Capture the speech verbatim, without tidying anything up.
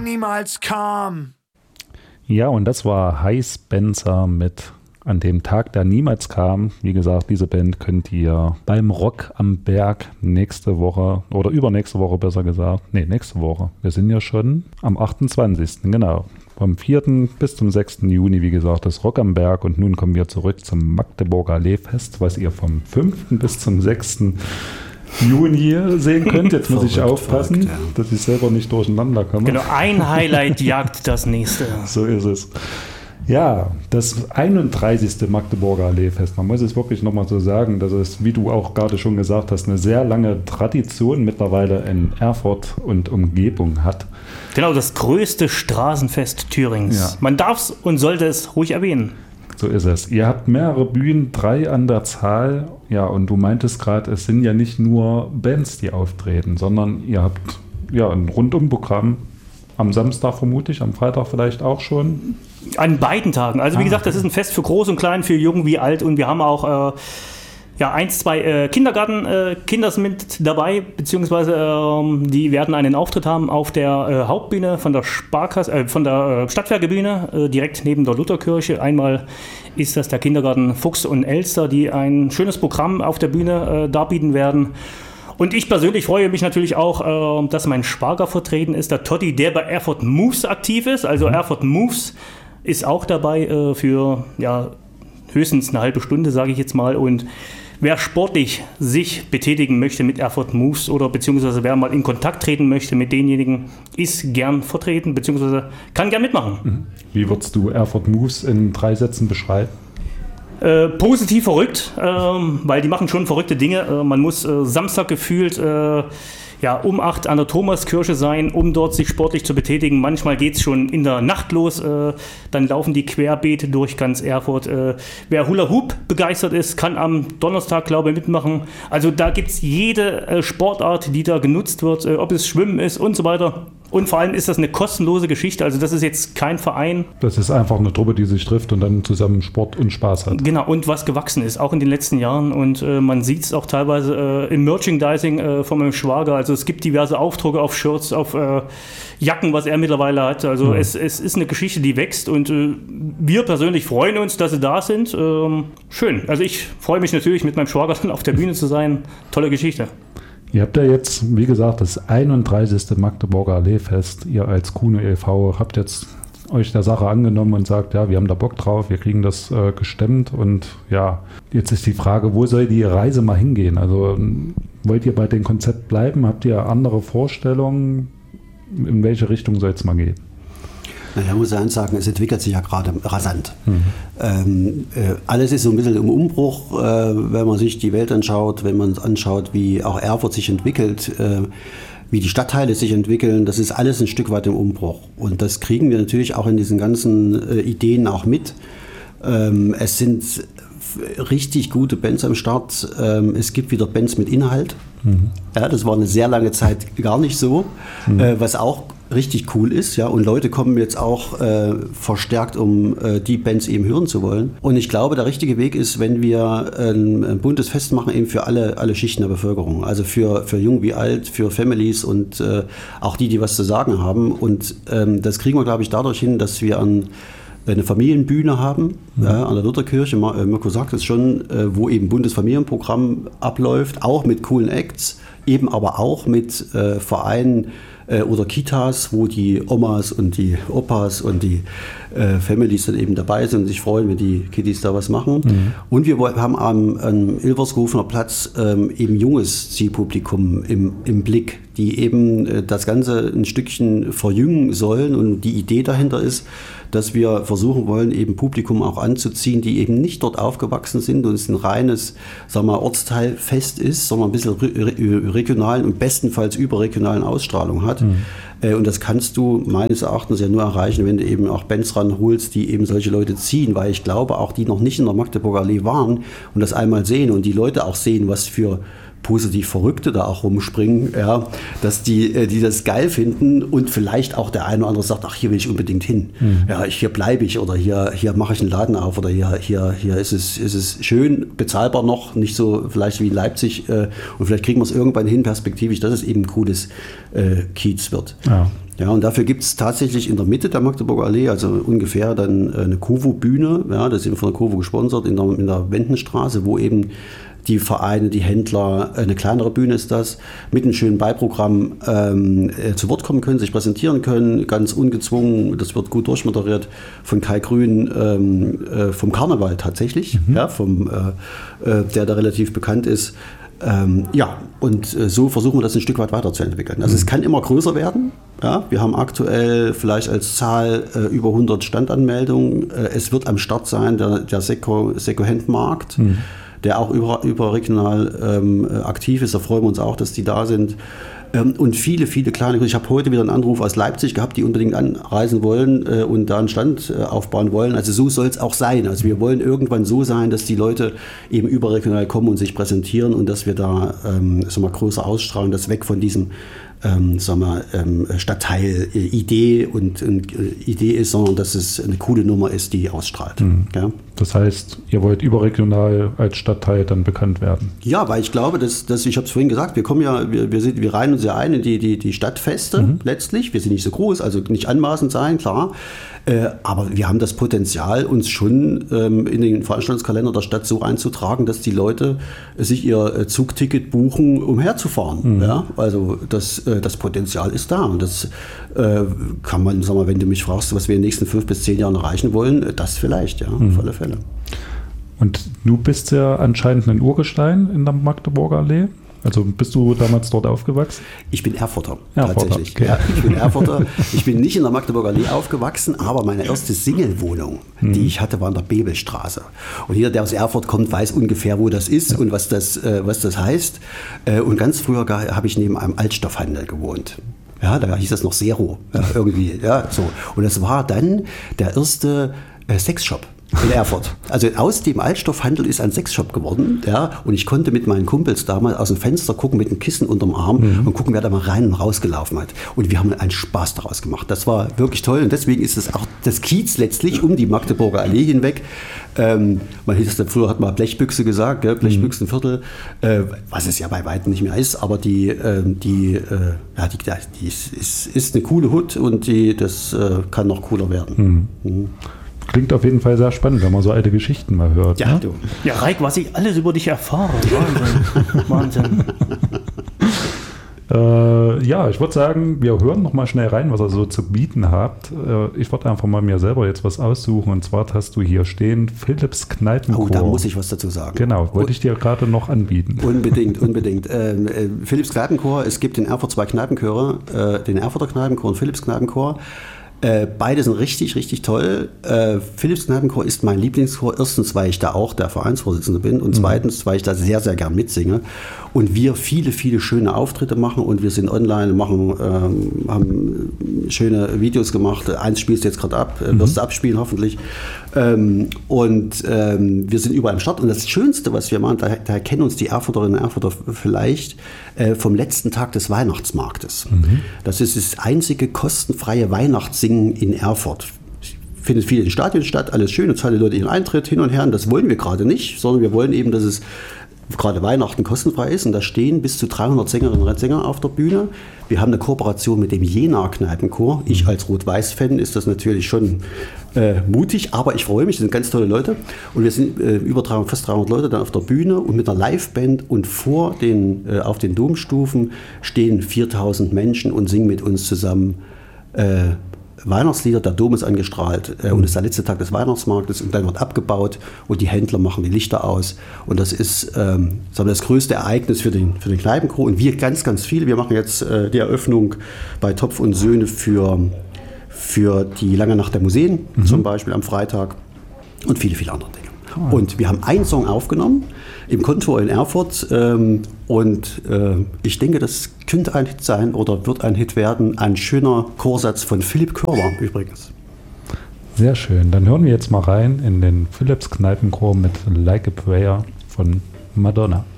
niemals kam. Ja, und das war Hi Spencer mit An dem Tag, der niemals kam. Wie gesagt, diese Band könnt ihr beim Rock am Berg nächste Woche oder übernächste Woche besser gesagt. Nee, nächste Woche. Wir sind ja schon am achtundzwanzigsten Genau. Vom vierten bis zum sechsten Juni, wie gesagt, das Rock am Berg. Und nun kommen wir zurück zum Magdeburger Allee-Fest, was ihr vom fünften bis zum sechsten Juni sehen könnt. Jetzt muss ich aufpassen, verrückt, ja. dass ich selber nicht durcheinander komme. Genau, ein Highlight jagt das nächste. So ist es. Ja, das einunddreißigste Magdeburger Allee-Fest. Man muss es wirklich nochmal so sagen, dass es, wie du auch gerade schon gesagt hast, eine sehr lange Tradition mittlerweile in Erfurt und Umgebung hat. Genau, das größte Straßenfest Thürings. Ja. Man darf es und sollte es ruhig erwähnen. So ist es. Ihr habt mehrere Bühnen, drei an der Zahl. Ja, und du meintest gerade, es sind ja nicht nur Bands, die auftreten, sondern ihr habt ja ein Rundumprogramm. Am Samstag vermutlich, am Freitag vielleicht auch schon. An beiden Tagen. Also wie ah, gesagt, das ist ein Fest für Groß und Klein, für Jung wie Alt. Und wir haben auch äh, ja, eins, zwei äh, Kindergarten-Kinder äh, mit dabei, beziehungsweise äh, die werden einen Auftritt haben auf der äh, Hauptbühne von der Sparkasse, äh, von der äh, Stadtwerkebühne, äh, direkt neben der Lutherkirche. Einmal ist das der Kindergarten Fuchs und Elster, die ein schönes Programm auf der Bühne äh, darbieten werden. Und ich persönlich freue mich natürlich auch, äh, dass mein Schwager vertreten ist, der Totti, der bei Erfurt Moves aktiv ist. Also mhm. Erfurt Moves ist auch dabei äh, für ja, höchstens eine halbe Stunde, sage ich jetzt mal. Und wer sportlich sich betätigen möchte mit Erfurt Moves oder beziehungsweise wer mal in Kontakt treten möchte mit denjenigen, ist gern vertreten, beziehungsweise kann gern mitmachen. Mhm. Wie würdest du Erfurt Moves in drei Sätzen beschreiben? Äh, positiv verrückt, äh, weil die machen schon verrückte Dinge. Äh, man muss äh, Samstag gefühlt äh, ja, um acht an der Thomaskirche sein, um dort sich sportlich zu betätigen. Manchmal geht es schon in der Nacht los, äh, dann laufen die querbeet durch ganz Erfurt. Äh, wer Hula Hoop begeistert ist, kann am Donnerstag, glaube ich, mitmachen. Also da gibt es jede äh, Sportart, die da genutzt wird, äh, ob es Schwimmen ist und so weiter. Und vor allem ist das eine kostenlose Geschichte, also das ist jetzt kein Verein. Das ist einfach eine Truppe, die sich trifft und dann zusammen Sport und Spaß hat. Genau, und was gewachsen ist, auch in den letzten Jahren. Und äh, man sieht es auch teilweise äh, im Merchandising äh, von meinem Schwager. Also es gibt diverse Aufdrucke auf Shirts, auf äh, Jacken, was er mittlerweile hat. Also mhm. es, es ist eine Geschichte, die wächst. Und äh, wir persönlich freuen uns, dass sie da sind. Ähm, schön. Also ich freue mich natürlich, mit meinem Schwager dann auf der Bühne zu sein. Tolle Geschichte. Ihr habt ja jetzt, wie gesagt, das einunddreißigste Magdeburger Allee-Fest. Ihr als Kuno e V habt jetzt euch der Sache angenommen und sagt, ja, wir haben da Bock drauf, wir kriegen das äh, gestemmt. Und ja, jetzt ist die Frage, wo soll die Reise mal hingehen? Also wollt ihr bei dem Konzept bleiben? Habt ihr andere Vorstellungen? In welche Richtung soll es mal gehen? Naja, muss ich sagen, es entwickelt sich ja gerade rasant. Mhm. Ähm, äh, alles ist so ein bisschen im Umbruch, äh, wenn man sich die Welt anschaut, wenn man anschaut, wie auch Erfurt sich entwickelt, äh, wie die Stadtteile sich entwickeln, das ist alles ein Stück weit im Umbruch. Und das kriegen wir natürlich auch in diesen ganzen äh, Ideen auch mit. Ähm, es sind richtig gute Bands am Start. Ähm, es gibt wieder Bands mit Inhalt. Mhm. Ja, das war eine sehr lange Zeit gar nicht so, mhm. äh, was auch richtig cool ist, ja, und Leute kommen jetzt auch äh, verstärkt, um äh, die Bands eben hören zu wollen. Und ich glaube, der richtige Weg ist, wenn wir ein, ein buntes Fest machen, eben für alle, alle Schichten der Bevölkerung. Also für, für jung wie alt, für Families und äh, auch die, die was zu sagen haben. Und ähm, das kriegen wir, glaube ich, dadurch hin, dass wir an eine Familienbühne haben, mhm. ja, an der Lutherkirche. Mirko sagt es schon, äh, wo eben buntes Familienprogramm abläuft, auch mit coolen Acts, eben aber auch mit äh, Vereinen äh, oder Kitas, wo die Omas und die Opas und die äh, Families dann eben dabei sind und sich freuen, wenn die Kiddies da was machen. Mhm. Und wir haben am, am Ilvershofener Platz ähm, eben junges Zielpublikum im, im Blick, die eben äh, das Ganze ein Stückchen verjüngen sollen. Und die Idee dahinter ist, dass wir versuchen wollen, eben Publikum auch anzuziehen, die eben nicht dort aufgewachsen sind und es ein reines, sagen wir mal, Ortsteilfest ist, sondern ein bisschen re- regionalen und bestenfalls überregionalen Ausstrahlung hat. Mhm. Äh, und das kannst du meines Erachtens ja nur erreichen, wenn du eben auch Bands ranholst, die eben solche Leute ziehen, weil ich glaube, auch die noch nicht in der Magdeburger Allee waren und das einmal sehen und die Leute auch sehen, was für positiv Verrückte da auch rumspringen, ja, dass die, die das geil finden und vielleicht auch der eine oder andere sagt, ach, hier will ich unbedingt hin. Mhm. Ja, hier bleibe ich oder hier, hier mache ich einen Laden auf oder hier, hier, hier ist es, ist es schön, bezahlbar noch, nicht so vielleicht wie in Leipzig äh, und vielleicht kriegen wir es irgendwann hin, perspektivisch, dass es eben ein cooles äh, Kiez wird. Ja. Ja, und dafür gibt es tatsächlich in der Mitte der Magdeburger Allee, also ungefähr dann eine Kovo-Bühne, ja, das sind von der Kovo gesponsert, in der, in der Wendenstraße, wo eben die Vereine, die Händler, eine kleinere Bühne ist das, mit einem schönen Beiprogramm ähm, äh, zu Wort kommen können, sich präsentieren können, ganz ungezwungen. Das wird gut durchmoderiert von Kai Grün, ähm, äh, vom Karneval tatsächlich, mhm. ja, vom, äh, äh, der da relativ bekannt ist. Ähm, ja, und äh, so versuchen wir das ein Stück weit weiterzuentwickeln. Also mhm. es kann immer größer werden. Ja, wir haben aktuell vielleicht als Zahl äh, über hundert Standanmeldungen. Äh, es wird am Start sein der, der Seko, Seko-Hand-Markt. Mhm. der auch über, überregional ähm, aktiv ist. Da freuen wir uns auch, dass die da sind. Ähm, und viele, viele kleine. Ich habe heute wieder einen Anruf aus Leipzig gehabt, die unbedingt anreisen wollen äh, und da einen Stand äh, aufbauen wollen. Also so soll es auch sein. Also wir wollen irgendwann so sein, dass die Leute eben überregional kommen und sich präsentieren und dass wir da ähm, sag mal, größer ausstrahlen, das weg von diesem Ähm, sagen wir, ähm, Stadtteil-Idee und, und äh, Idee ist, sondern dass es eine coole Nummer ist, die ausstrahlt. Mhm. Ja? Das heißt, ihr wollt überregional als Stadtteil dann bekannt werden? Ja, weil ich glaube, dass, dass ich habe es vorhin gesagt, wir kommen ja, wir, wir, sind, wir reihen uns ja ein in die, die, die Stadtfeste mhm. letztlich. Wir sind nicht so groß, also nicht anmaßend sein, klar. Äh, aber wir haben das Potenzial, uns schon ähm, in den Veranstaltungskalender der Stadt so einzutragen, dass die Leute sich ihr äh, Zugticket buchen, um herzufahren. Mhm. Ja? Also das, äh, das Potenzial ist da. Und das äh, kann man, sag mal, wenn du mich fragst, was wir in den nächsten fünf bis zehn Jahren erreichen wollen, das vielleicht, ja, mhm. auf alle Fälle. Und du bist ja anscheinend ein Urgestein in der Magdeburger Allee. Also bist du damals dort aufgewachsen? Ich bin Erfurter, Erfurter tatsächlich. Okay. Ja, ich bin Erfurter. Ich bin nicht in der Magdeburger Allee aufgewachsen, aber meine erste Single-Wohnung, hm. die ich hatte, war in der Bebelstraße. Und jeder, der aus Erfurt kommt, weiß ungefähr, wo das ist ja. und was das, äh, was das heißt. Äh, und ganz früher habe ich neben einem Altstoffhandel gewohnt. Ja, da hieß das noch Zero, ja, irgendwie. Ja, so. Und das war dann der erste äh, Sexshop in Erfurt. Also aus dem Altstoffhandel ist ein Sexshop geworden. Ja, und ich konnte mit meinen Kumpels damals aus dem Fenster gucken mit einem Kissen unterm Arm mhm. und gucken, wer da mal rein und rausgelaufen hat. Und wir haben einen Spaß daraus gemacht. Das war wirklich toll. Und deswegen ist es auch das Kiez letztlich um die Magdeburger Allee hinweg. Ähm, man hieß das, früher hat man Blechbüchse gesagt, gell? Blechbüchsenviertel, äh, was es ja bei weitem nicht mehr ist. Aber die, äh, die, äh, ja, die, die ist, ist, ist eine coole Hut und die, das äh, kann noch cooler werden. Mhm. Mhm. Klingt auf jeden Fall sehr spannend, wenn man so alte Geschichten mal hört. Ja, ne? du. Ja, Reik, was ich alles über dich erfahre. Wahnsinn. Wahnsinn. äh, ja, ich würde sagen, wir hören noch mal schnell rein, was ihr so zu bieten habt. Äh, ich würde einfach mal mir selber jetzt was aussuchen. Und zwar hast du hier stehen Philips Kneipenchor. Oh, da muss ich was dazu sagen. Genau, wollte ich dir gerade noch anbieten. Unbedingt, unbedingt. Ähm, äh, Philips Kneipenchor, es gibt in Erfurt zwei Kneipenchöre, äh, den Erfurter Kneipenchor und Philips Kneipenchor. Äh, beide sind richtig, richtig toll. Äh, Philips Kneipenchor ist mein Lieblingschor. Erstens, weil ich da auch der Vereinsvorsitzende bin und zweitens, weil ich da sehr, sehr gern mitsinge. Und wir viele, viele schöne Auftritte machen und wir sind online, machen, ähm, haben schöne Videos gemacht. Eins spielst du jetzt gerade ab, mhm. wirst du abspielen hoffentlich. Ähm, und ähm, wir sind überall am Start. Und das Schönste, was wir machen, da, da kennen uns die Erfurterinnen und Erfurter vielleicht äh, vom letzten Tag des Weihnachtsmarktes. Mhm. Das ist das einzige kostenfreie Weihnachtssingen in Erfurt. Findet viel in den Stadien statt, alles schön, und zahlen die Leute ihren Eintritt hin und her. Und das wollen wir gerade nicht, sondern wir wollen eben, dass es gerade Weihnachten kostenfrei ist. Und da stehen bis zu dreihundert Sängerinnen und Sänger auf der Bühne. Wir haben eine Kooperation mit dem Jena Kneipenchor. Ich als Rot-Weiß-Fan ist das natürlich schon äh, mutig, aber ich freue mich, das sind ganz tolle Leute. Und wir sind äh, über dreihundert, fast dreihundert Leute dann auf der Bühne und mit einer Liveband, und vor den, äh, auf den Domstufen stehen viertausend Menschen und singen mit uns zusammen äh, Weihnachtslieder. Der Dom ist angestrahlt äh, und es ist der letzte Tag des Weihnachtsmarktes und dann wird abgebaut und die Händler machen die Lichter aus, und das ist ähm, sagen wir, das größte Ereignis für den, für den Kneipenchor, und wir ganz, ganz viele. Wir machen jetzt äh, die Eröffnung bei Topf und Söhne für, für die Lange Nacht der Museen, mhm. zum Beispiel am Freitag, und viele, viele andere Dinge. Oh. Und wir haben einen Song aufgenommen im Kontor in Erfurt ähm, und äh, ich denke, das könnte ein Hit sein oder wird ein Hit werden. Ein schöner Chorsatz von Philipp Körber übrigens. Sehr schön. Dann hören wir jetzt mal rein in den Philips Kneipenchor mit Like a Prayer von Madonna.